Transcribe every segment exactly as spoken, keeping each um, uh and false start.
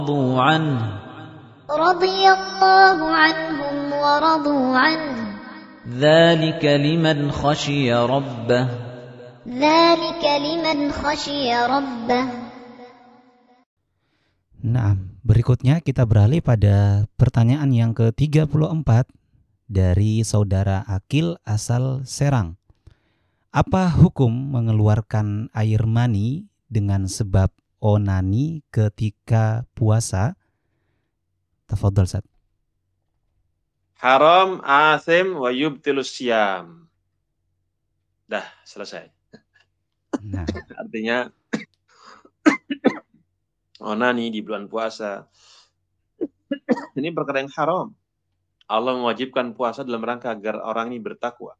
رضوا عنه رضي الله عنهم ورضوا عنه ذلك لمن خشي ربه ذلك لمن خشي ربه. Nah, berikutnya kita beralih pada pertanyaan yang ke tiga puluh empat dari saudara Akil asal Serang. Apa hukum mengeluarkan air mani dengan sebab onani ketika puasa? Tafadhol, Ustaz. Haram, asim, wa yubtilus siyam. Dah, selesai. Nah, Artinya onani di bulan puasa ini perkara yang haram. Allah mewajibkan puasa dalam rangka agar orang ini bertakwa.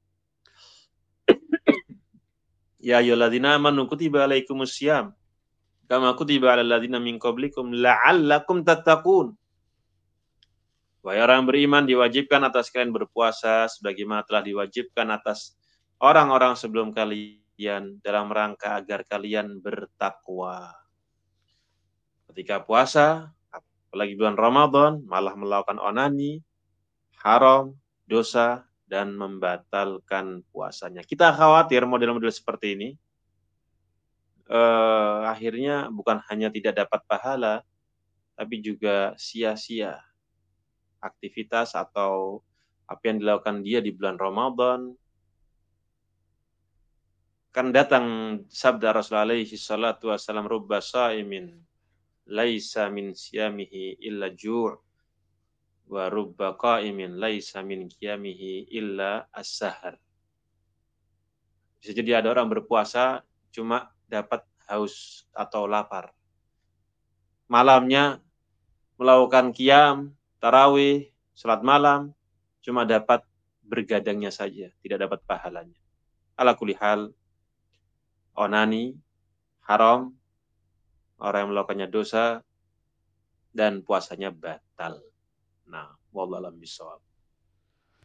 Ya ayyuhalladzina amanu kutiba alaikumus syiyam kama kutiba alal ladzina min qablikum la'allakum tattaqun. Wahai orang beriman, diwajibkan atas kalian berpuasa sebagaimana telah diwajibkan atas orang-orang sebelum kalian dalam rangka agar kalian bertakwa. Ketika puasa, apalagi bulan Ramadan, malah melakukan onani, haram, dosa, dan membatalkan puasanya. Kita khawatir model-model seperti ini eh, akhirnya bukan hanya tidak dapat pahala, tapi juga sia-sia aktivitas atau apa yang dilakukan dia di bulan Ramadan. Kan datang sabda Rasulullah alaihi salatu wassalam, rubba shaimin laisa min siyamihi illa ju' wa rubba qaimin laisa min qiyamihi illa as-sahar. Bisa jadi ada orang berpuasa cuma dapat haus atau lapar. Malamnya melakukan qiyam, tarawih, salat malam, cuma dapat bergadangnya saja, tidak dapat pahalanya. Ala kulli hal, onani, haram, orang yang melakukannya dosa, dan puasanya batal. Nah, wallahu a'lam bishawab.